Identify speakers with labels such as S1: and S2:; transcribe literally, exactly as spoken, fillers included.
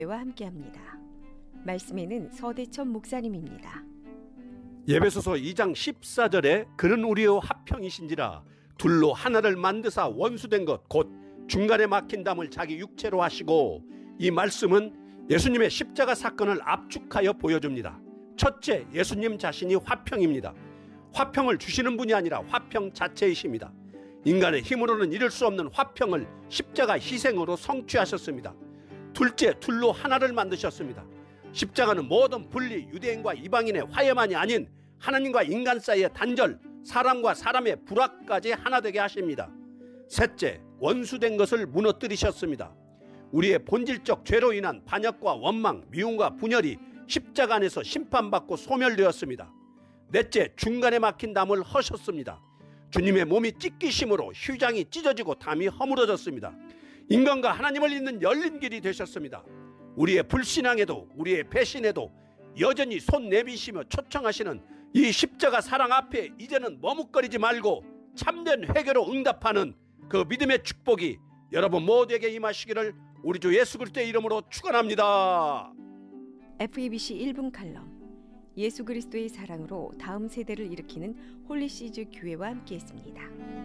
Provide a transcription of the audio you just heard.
S1: 와 함께합니다. 말씀에는 서대천 목사님입니다.
S2: 예배소서 이 장 십사 절에 그는 우리의 화평이신지라 둘로 하나를 만드사 원수된 것 곧 중간에 막힌 담을 자기 육체로 하시고, 이 말씀은 예수님의 십자가 사건을 압축하여 보여줍니다. 첫째, 예수님 자신이 화평입니다. 화평을 주시는 분이 아니라 화평 자체이십니다. 인간의 힘으로는 이룰 수 없는 화평을 십자가 희생으로 성취하셨습니다. 둘째, 둘로 하나를 만드셨습니다. 십자가는 모든 분리, 유대인과 이방인의 화해만이 아닌 하나님과 인간 사이의 단절, 사람과 사람의 불화까지 하나 되게 하십니다. 셋째, 원수된 것을 무너뜨리셨습니다. 우리의 본질적 죄로 인한 반역과 원망, 미움과 분열이 십자가 안에서 심판받고 소멸되었습니다. 넷째, 중간에 막힌 담을 허셨습니다. 주님의 몸이 찢기심으로 휴장이 찢어지고 담이 허물어졌습니다. 인간과 하나님을 잇는 열린 길이 되셨습니다. 우리의 불신앙에도 우리의 배신에도 여전히 손 내미시며 초청하시는 이 십자가 사랑 앞에 이제는 머뭇거리지 말고 참된 회개로 응답하는 그 믿음의 축복이 여러분 모두에게 임하시기를 우리 주 예수 그리스도의 이름으로 축원합니다.
S1: 에프이비씨 일 분 칼럼, 예수 그리스도의 사랑으로 다음 세대를 일으키는 홀리시즈 교회와 함께했습니다.